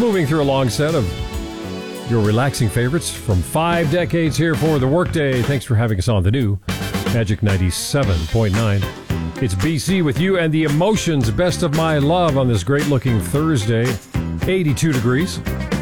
moving through a long set of your relaxing favorites from 5 decades here for the Workday. Thanks for having us on the new Magic 97.9. It's BC with you and the Emotions, Best of My Love on this great-looking Thursday. 82 degrees.